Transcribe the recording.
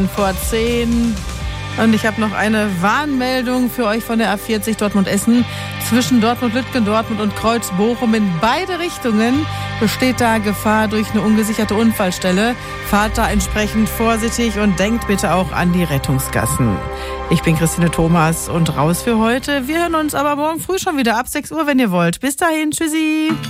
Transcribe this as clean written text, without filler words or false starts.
Vor 10. Und ich habe noch eine Warnmeldung für euch von der A40 Dortmund-Essen. Zwischen Dortmund-Lütgen, Dortmund und Kreuz-Bochum in beide Richtungen besteht da Gefahr durch eine ungesicherte Unfallstelle. Fahrt da entsprechend vorsichtig und denkt bitte auch an die Rettungsgassen. Ich bin Christine Thomas und raus für heute. Wir hören uns aber morgen früh schon wieder ab 6 Uhr, wenn ihr wollt. Bis dahin, tschüssi.